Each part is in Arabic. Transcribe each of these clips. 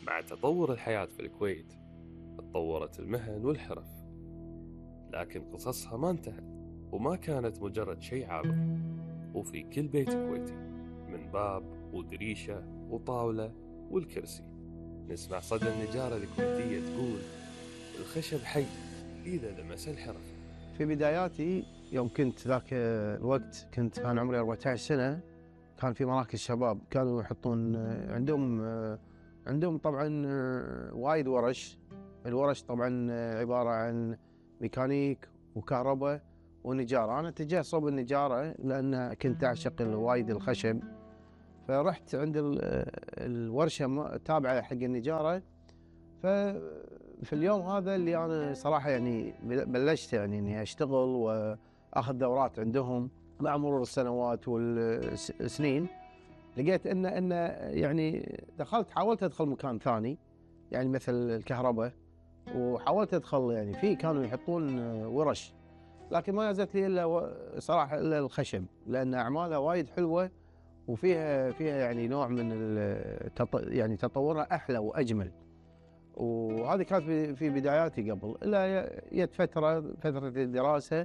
مع تطور الحياة في الكويت تطورت المهن والحرف، لكن قصصها ما انتهت وما كانت مجرد شيء عابر. وفي كل بيت كويتي من باب ودريشة وطاولة والكرسي نسمع صدى النجارة الكويتية تقول: الخشب حي إذا لمس الحرف. في بداياتي يوم كنت ذاك الوقت كان عمري 14 سنة. كان في مراكز شباب كانوا يحطون عندهم طبعا وايد ورش. الورش طبعا عبارة عن ميكانيك وكهرباء ونجارة. أنا اتجهت صوب النجارة لأن كنت أعشق وايد الخشب، فرحت عند الورشة تابعة حق النجارة. ففي اليوم هذا اللي أنا صراحة يعني بلشت يعني إني أشتغل وأخذ دورات عندهم. مع مرور السنوات والسنين لقيت إن يعني حاولت أدخل مكان ثاني، يعني مثل الكهرباء، وحاولت أدخل يعني كانوا يحطون ورش، لكن ما نزلت لي إلا صراحة إلا الخشب، لأن أعمالها وايد حلوة وفيها يعني نوع من يعني تطورها أحلى وأجمل. وهذه كانت في بداياتي قبل إلا جت فترة الدراسة.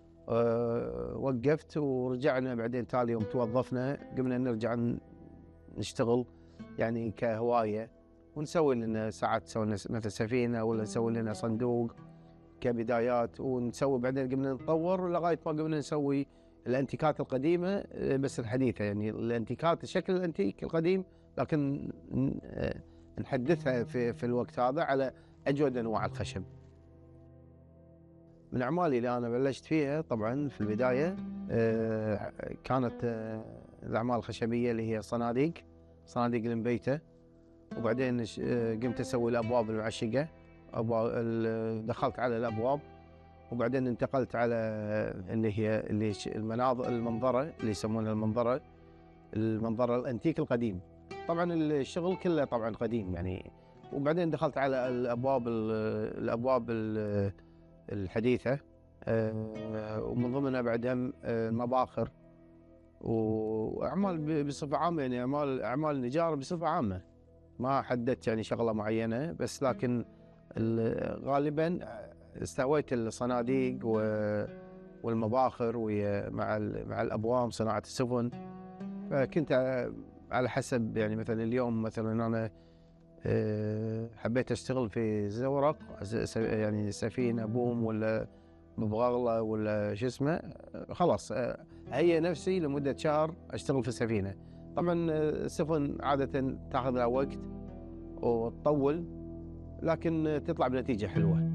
وقفت ورجعنا بعدين تالي يوم توظفنا قمنا نرجع نشتغل يعني كهواية، ونسوي لنا ساعات نسوي لنا مثل سفينة ولا نسوي لنا صندوق كبدايات، ونسوي بعدين قمنا نطور لغاية ما قمنا نسوي الانتيكات القديمة بس الحديثة، يعني الانتيكات شكل الانتيك القديم لكن نحدثها في الوقت هذا على أجود أنواع الخشب. من أعمالي اللي أنا بلشت فيها طبعا في البداية كانت الأعمال الخشبية اللي هي صناديق المبيتة، وبعدين قمت أسوي الأبواب المعشقة. دخلت على الأبواب، وبعدين انتقلت على اللي المنظرة اللي يسمونها المنظرة الأنتيك القديم. طبعا الشغل كله طبعا قديم يعني. وبعدين دخلت على الأبواب الحديثة، ومن ضمنها بعدها المباخر وأعمال بصفة عامة، يعني أعمال النجارة بصفة عامة. ما حددت يعني شغلة معينة بس، لكن غالبا استهويت الصناديق والمباخر مع الأبواب صناعة السفن. فكنت على حسب يعني مثلا اليوم مثلا أنا حبيت أشتغل في زورق، يعني سفينة بوم ولا مبغلة ولا شو اسمه، خلاص هي نفسي لمدة شهر أشتغل في السفينة. طبعا السفن عادة تاخذ لها وقت وتطول، لكن تطلع بنتيجة حلوة.